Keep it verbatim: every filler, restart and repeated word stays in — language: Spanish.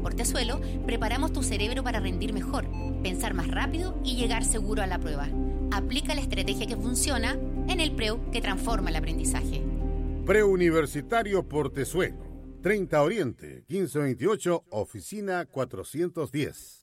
Portezuelo preparamos tu cerebro para rendir mejor, pensar más rápido y llegar seguro a la prueba. Aplica la estrategia que funciona en el Preu que transforma el aprendizaje. Preuniversitario Portezuelo, treinta Oriente, quince veintiocho, oficina cuatrocientos diez.